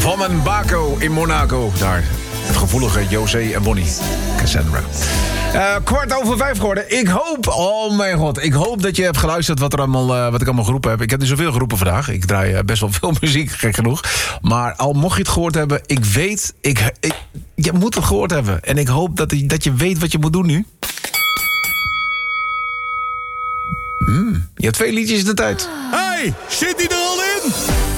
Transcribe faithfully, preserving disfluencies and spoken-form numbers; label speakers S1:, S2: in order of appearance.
S1: Van en Baco in Monaco. Daar, het gevoelige José en Bonnie. Cassandra. Uh, kwart over vijf geworden. Ik hoop, oh mijn god, ik hoop dat je hebt geluisterd wat, er allemaal, uh, wat ik allemaal geroepen heb. Ik heb niet zoveel geroepen vandaag. Ik draai uh, best wel veel muziek, gek genoeg. Maar al mocht je het gehoord hebben, ik weet, ik, ik, je moet het gehoord hebben. En ik hoop dat, dat je weet wat je moet doen nu. Hmm, je hebt twee liedjes in de tijd.
S2: Hey, zit die er al in?